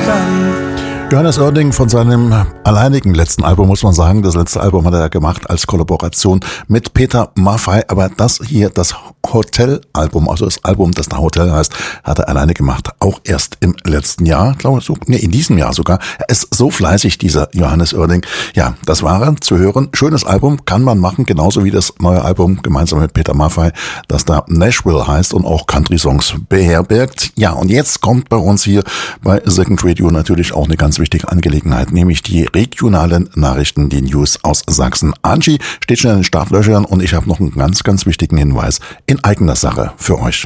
Johannes Oerding von seinem alleinigen letzten Album, muss man sagen. Das letzte Album hat er gemacht als Kollaboration mit Peter Maffay. Aber das hier, das Hotel-Album, also das Album, das nach Hotel heißt, hat er alleine gemacht. Auch erst im letzten Jahr, glaube ich, in diesem Jahr sogar. Er ist so fleißig, dieser Johannes Oerding. Ja, das war er zu hören. Schönes Album, kann man machen, genauso wie das neue Album gemeinsam mit Peter Maffay, das da Nashville heißt und auch Country-Songs beherbergt. Ja, und jetzt kommt bei uns hier bei Second Radio natürlich auch eine ganz wichtige Angelegenheit, nämlich die regionalen Nachrichten, die News aus Sachsen. Angie steht schon in den Startlöchern und ich habe noch einen ganz, ganz wichtigen Hinweis in eigener Sache für euch.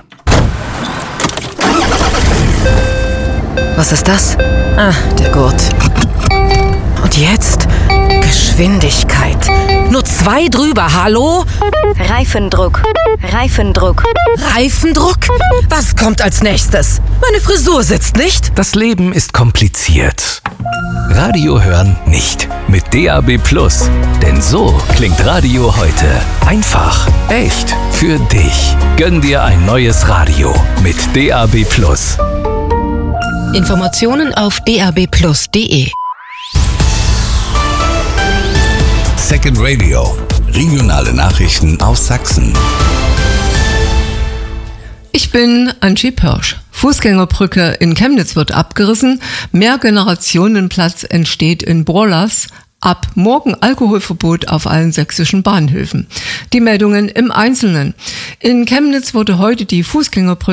Was ist das? Ah, der Gurt. Und jetzt Geschwindigkeit. Nur 2 drüber, hallo? Reifendruck. Reifendruck. Reifendruck? Was kommt als nächstes? Meine Frisur sitzt nicht. Das Leben ist kompliziert. Radio hören nicht. Mit DAB+. Denn so klingt Radio heute. Einfach, echt, für dich. Gönn dir ein neues Radio mit DAB+. Informationen auf dabplus.de. Second Radio. Regionale Nachrichten aus Sachsen. Ich bin Angie Pörsch. Fußgängerbrücke in Chemnitz wird abgerissen. Mehrgenerationenplatz entsteht in Borlas. Ab morgen Alkoholverbot auf allen sächsischen Bahnhöfen. Die Meldungen im Einzelnen. In Chemnitz wurde heute die Fußgängerbrücke